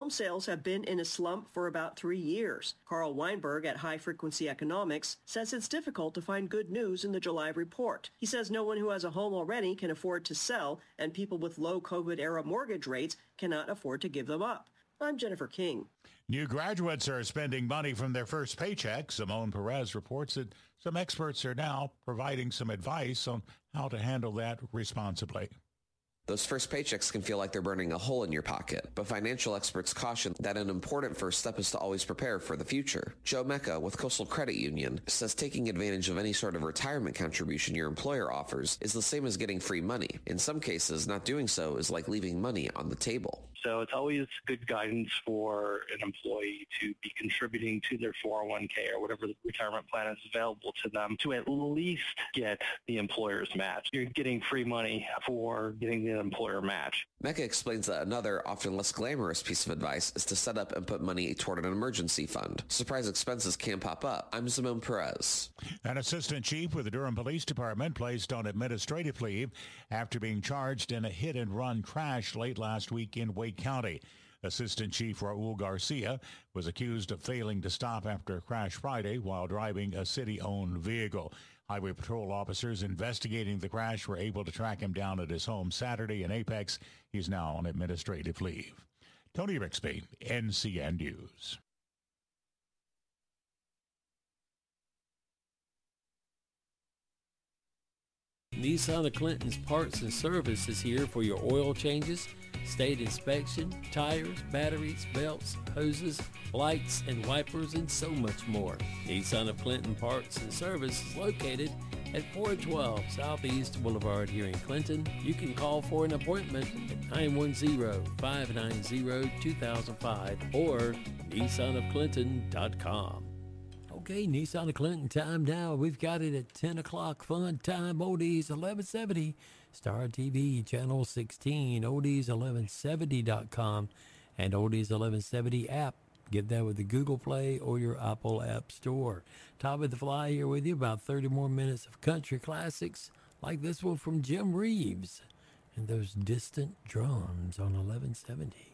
home sales have been in a slump for about 3 years. Carl Weinberg at High Frequency Economics says it's difficult to find good news in the July report. He says no one who has a home already can afford to sell, and people with low COVID-era mortgage rates cannot afford to give them up. I'm Jennifer King. New graduates are spending money from their first paycheck. Simone Perez reports that some experts are now providing some advice on how to handle that responsibly. Those first paychecks can feel like they're burning a hole in your pocket, but financial experts caution that an important first step is to always prepare for the future. Joe Mecca with Coastal Credit Union says taking advantage of any sort of retirement contribution your employer offers is the same as getting free money. In some cases, not doing so is like leaving money on the table. So it's always good guidance for an employee to be contributing to their 401k or whatever the retirement plan is available to them to at least get the employer's match. You're getting free money for getting the employer match. Mecca explains that another, often less glamorous piece of advice is to set up and put money toward an emergency fund. Surprise expenses can pop up. I'm Simone Perez. An assistant chief with the Durham Police Department placed on administrative leave after being charged in a hit-and-run crash late last week in Wake County. Assistant Chief Raul Garcia was accused of failing to stop after a crash Friday while driving a city-owned vehicle. Highway Patrol officers investigating the crash were able to track him down at his home Saturday in Apex. He's now on administrative leave. Tony Rixby, NCN News. Nissan of Clinton's Parts and Service is here for your oil changes, state inspection, tires, batteries, belts, hoses, lights, and wipers, and so much more. Nissan of Clinton Parts and Service is located at 412 Southeast Boulevard here in Clinton. You can call for an appointment at 910-590-2005 or nissanofclinton.com. Okay, Nissan of Clinton time now. We've got it at 10 o'clock. Fun time, Oldies 1170. Star TV, Channel 16, Oldies1170.com, and Oldies 1170 app. Get that with the Google Play or your Apple App Store. Top of the Fly here with you. About 30 more minutes of country classics like this one from Jim Reeves and those distant drums on 1170.